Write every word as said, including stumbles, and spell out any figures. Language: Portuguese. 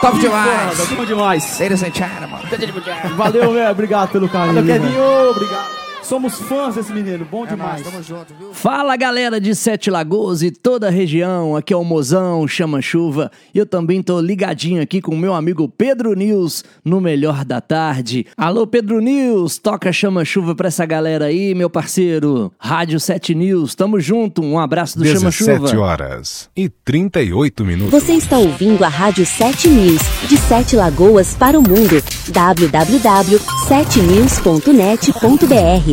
Top demais. Foda, bom demais. Ladies and gentlemen. Valeu, velho. Obrigado pelo carinho. Valeu, Kevinho. Obrigado. Somos fãs desse menino, bom É demais. nóis, tamo junto, viu? Fala galera de Sete Lagoas e toda a região, aqui é o Mozão, Chama Chuva, e eu também tô ligadinho aqui com o meu amigo Pedro News no Melhor da Tarde. Alô Pedro News, toca Chama Chuva pra essa galera aí, meu parceiro. Rádio Sete News, tamo junto, um abraço do Chama Chuva. dezessete horas e trinta e oito minutos. Você está ouvindo a Rádio Sete News, de Sete Lagoas para o mundo. w w w ponto sete news ponto net ponto b r